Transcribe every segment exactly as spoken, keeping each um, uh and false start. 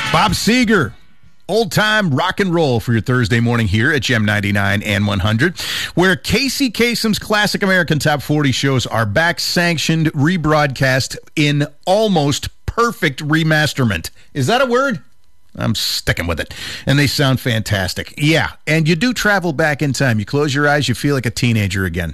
Bob Seger, old-time rock and roll for your Thursday morning here at Gem ninety-nine and one hundred, where Casey Kasem's Classic American Top forty shows are back, sanctioned, rebroadcast in almost perfect remasterment. Is that a word? I'm sticking with it. And they sound fantastic. Yeah, and you do travel back in time. You close your eyes, you feel like a teenager again.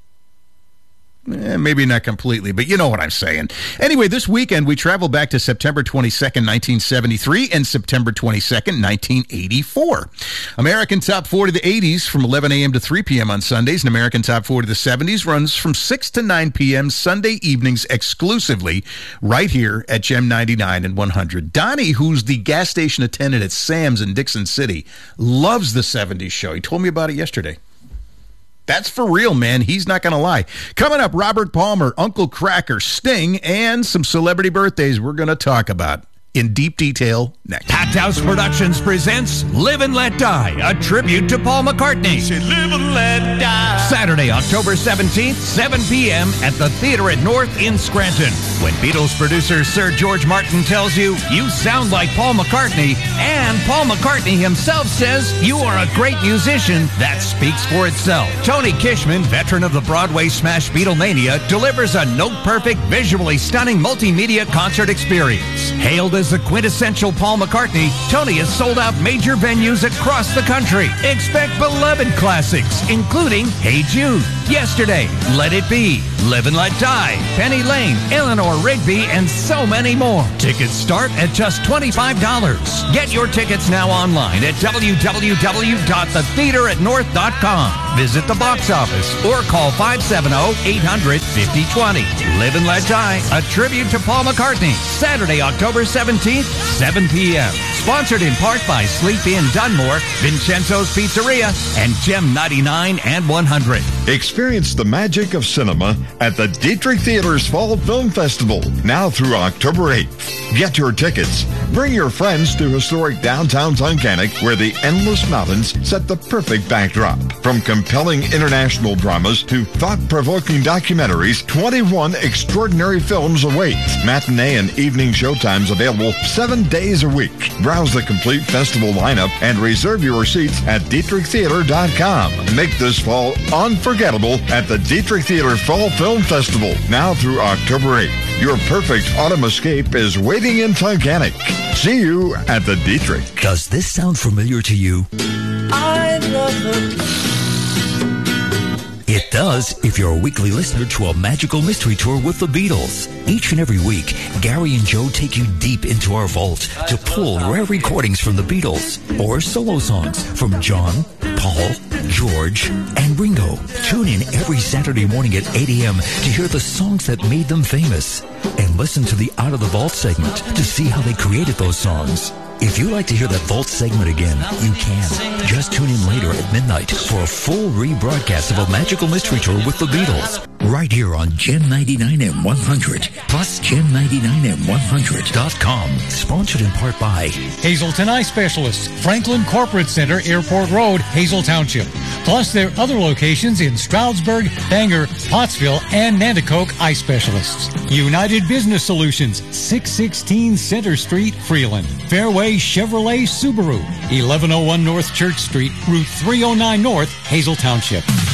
Eh, maybe not completely, but you know what I'm saying. Anyway, this weekend we travel back to September twenty-second, nineteen seventy-three and September twenty-second, nineteen eighty-four. American Top forty of the eighties from eleven a.m. to three p.m. on Sundays, and American Top forty of the seventies runs from six to nine p.m. Sunday evenings exclusively right here at Gem ninety-nine and one hundred. Donnie, who's the gas station attendant at Sam's in Dixon City, loves the seventies show. He told me about it yesterday. That's for real, man. He's not going to lie. Coming up, Robert Palmer, Uncle Kracker, Sting, and some celebrity birthdays we're going to talk about in deep detail next. Packed House Productions presents Live and Let Die, a tribute to Paul McCartney. Say, live and let die. Saturday, October seventeenth, seven p.m. at the Theater at North in Scranton. When Beatles producer Sir George Martin tells you, you sound like Paul McCartney, and Paul McCartney himself says you are a great musician, that speaks for itself. Tony Kishman, veteran of the Broadway smash Beatlemania, delivers a note-perfect, visually stunning multimedia concert experience. Hailed as the quintessential Paul McCartney, Tony has sold out major venues across the country. Expect beloved classics, including Hey Jude, Yesterday, Let It Be, Live and Let Die, Penny Lane, Eleanor Rigby, and so many more. Tickets start at just twenty-five dollars. Get your tickets now online at w w w dot the theater at north dot com. Visit the box office or call five seven zero, eight hundred, fifty twenty. Live and Let Die, a tribute to Paul McCartney. Saturday, October seventeenth, seven p.m. Sponsored in part by Sleep Inn Dunmore, Vincenzo's Pizzeria, and Gem ninety-nine and one hundred. Experience the magic of cinema at the Dietrich Theater's Fall Film Festival, now through October eighth. Get your tickets. Bring your friends to historic downtown Tunkhannock, where the endless mountains set the perfect backdrop. From compelling international dramas to thought-provoking documentaries, twenty-one extraordinary films await. Matinee and evening showtimes available seven days a week. Browse the complete festival lineup and reserve your seats at dietrich theater dot com. Make this fall unforgettable at the Dietrich Theater Fall Film Festival, now through October eighth. Your perfect autumn escape is waiting in Tunkhannock. See you at the Dietrich. Does this sound familiar to you? I love her. It does if you're a weekly listener to a magical mystery tour with the Beatles. Each and every week, Gary and Joe take you deep into our vault to pull rare recordings from the Beatles or solo songs from John, Paul, George, and Ringo. Tune in every Saturday morning at eight a.m. to hear the songs that made them famous and listen to the Out of the Vault segment to see how they created those songs. If you'd like to hear that Vault segment again, you can. Just tune in later at midnight for a full rebroadcast of a magical mystery tour with the Beatles. Right here on Gem ninety-nine and one hundred, plus Gem ninety-nine and one hundred dot com. Sponsored in part by Hazelton Eye Specialists, Franklin Corporate Center, Airport Road, Hazel Township. Plus their other locations in Stroudsburg, Bangor, Pottsville, and Nanticoke Eye Specialists. United Business Solutions, six sixteen Center Street, Freeland. Fairway Chevrolet Subaru, eleven oh one North Church Street, Route three oh nine North, Hazel Township.